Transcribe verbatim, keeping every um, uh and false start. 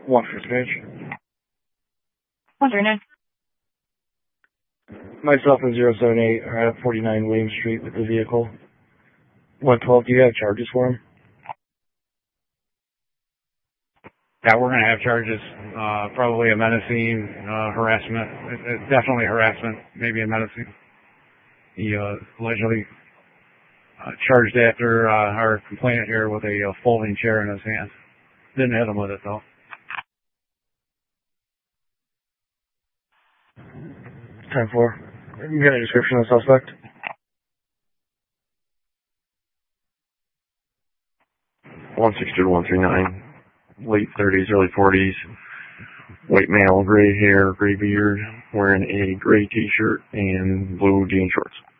One for Page. One for nine. Myself and zero seven eight are at forty-nine William Street with the vehicle. one twelve, do you have charges for him? Yeah, we're going to have charges, uh, probably a menacing, uh, harassment, it, it, definitely harassment, maybe a menacing. He, uh, allegedly, uh, charged after, uh, our complainant here with a uh, folding chair in his hand. Didn't hit him with it though. ten four. You got a description of the suspect? one six two one three nine. Late thirties, early forties, white male, gray hair, gray beard, wearing a gray t-shirt and blue jean shorts.